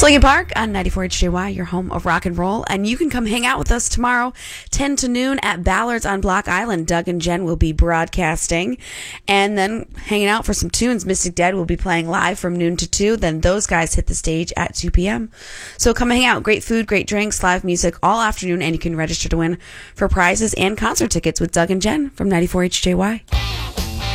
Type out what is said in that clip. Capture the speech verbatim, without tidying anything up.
Lincoln Park on ninety-four H J Y, your home of rock and roll. And you can come hang out with us tomorrow, ten to noon at Ballard's on Block Island. Doug and Jen will be broadcasting and then hanging out for some tunes. Mystic Dead will be playing live from noon to two. Then those guys hit the stage at two p.m. So come hang out. Great food, great drinks, live music all afternoon. And you can register to win for prizes and concert tickets with Doug and Jen from ninety-four H J Y.